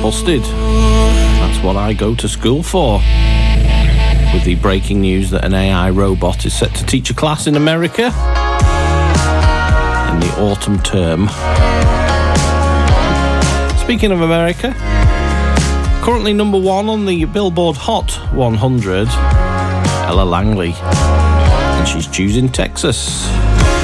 busted. That's what I go to school for. With the breaking news that an AI robot is set to teach a class in America in the autumn term. Speaking of America, currently number one on the Billboard Hot 100, Ella Langley, and she's choosing Texas.